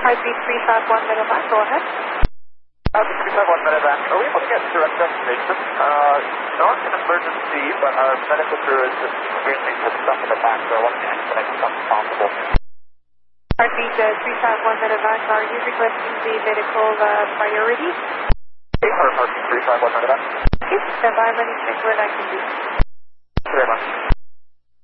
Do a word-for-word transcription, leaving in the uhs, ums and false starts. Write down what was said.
Heartbeat three five one Medevac, go ahead. Heartbeat three five one Medevac, are we able to get to direct destination? Uh, not an emergency, but our medical crew is just experiencing some stuff in the back, so I want to connect as much as possible. Heartbeat uh, three five one Medevac, are you requesting the medical uh, priority? Okay, Heartbeat three five one Medevac. Okay, stand by, let me check what I can do.